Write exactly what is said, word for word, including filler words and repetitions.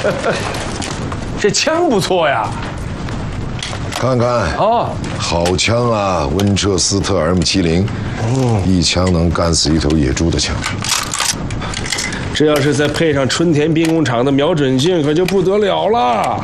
这枪不错呀。 看看哦， 好枪啊，温彻斯特 M 七零，嗯，一枪能干死一头野猪的枪。 这要是再配上春田兵工厂的瞄准镜，可就不得了了。